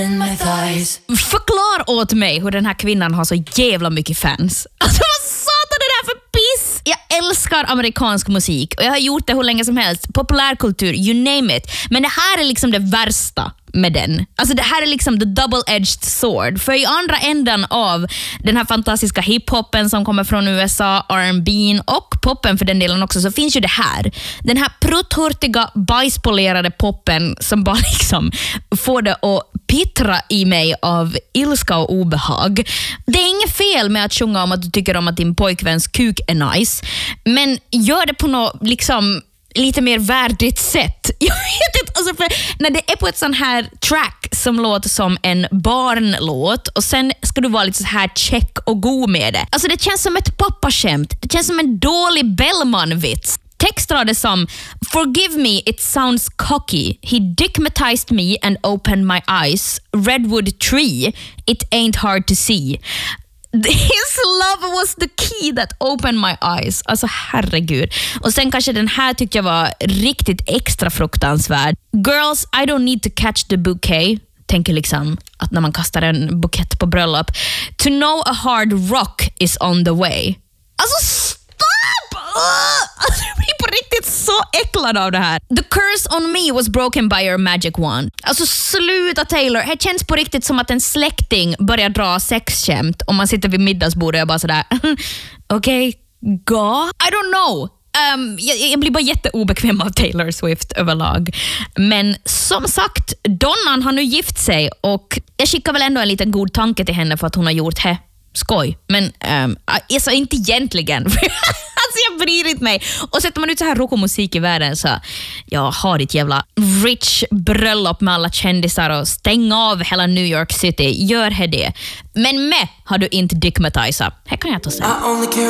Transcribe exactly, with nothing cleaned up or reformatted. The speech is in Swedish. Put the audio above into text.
Förklar åt mig hur den här kvinnan har så jävla mycket fans. Alltså vad satan är det här för piss? Jag älskar amerikansk musik och jag har gjort det hur länge som helst. Populärkultur, you name it. Men det här är liksom det värsta med den. Alltså det här är liksom the double-edged sword. För i andra änden av den här fantastiska hiphopen som kommer från U S A, R and B och poppen för den delen också, så finns ju det här. Den här prutthurtiga, bajspolerade poppen som bara liksom får det att pittra i mig av ilska och obehag. Det är inget fel med att sjunga om att du tycker om att din pojkväns kuk är nice, men gör det på något liksom lite mer värdigt sätt. Jag vet inte, alltså för när det är på ett sån här track som låter som en barnlåt och sen ska du vara lite så här check och go med det. Alltså det känns som ett pappaskämt. Det känns som en dålig Bellman-vits. Textrade som "Forgive me, it sounds cocky. He dickmatized me and opened my eyes. Redwood tree, it ain't hard to see. His love was the key that opened my eyes." Alltså herregud. Och sen kanske den här tyckte jag var riktigt extra fruktansvärd. "Girls, I don't need to catch the bouquet." Tänker liksom att när man kastar en bukett på bröllop. "To know a hard rock is on the way." Alltså stopp! Alltså, jag blir på riktigt så äcklad av det här. "The curse on me was broken by your magic wand." Alltså sluta Taylor. Det känns på riktigt som att en släkting börjar dra sexskämt om man sitter vid middagsbordet och bara sådär okej, okay, gå. I don't know. Um, jag, jag blir bara jätteobekväm av Taylor Swift överlag. Men som sagt, Donnan har nu gift sig och jag skickar väl ändå en liten god tanke till henne för att hon har gjort det. Skoj. Men um, alltså inte egentligen. Alltså jag bryr inte mig. Och sätter man ut så här rockmusik i världen så jag har ditt jävla rich bröllop med alla kändisar och stäng av hela New York City. Gör det. Men med har du inte dickmatizat. Här kan jag ta sig.